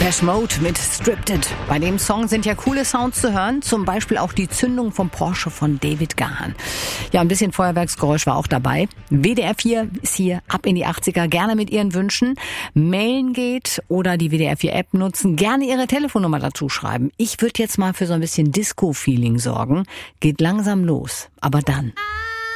Depeche Mode mit Stripped It. Bei dem Song sind ja coole Sounds zu hören, zum Beispiel auch die Zündung vom Porsche von David Gahan. Ja, ein bisschen Feuerwerksgeräusch war auch dabei. WDR 4 ist hier ab in die 80er, gerne mit Ihren Wünschen. Mailen geht oder die WDR 4 App nutzen, gerne Ihre Telefonnummer dazu schreiben. Ich würde jetzt mal für so ein bisschen Disco-Feeling sorgen. Geht langsam los, aber dann...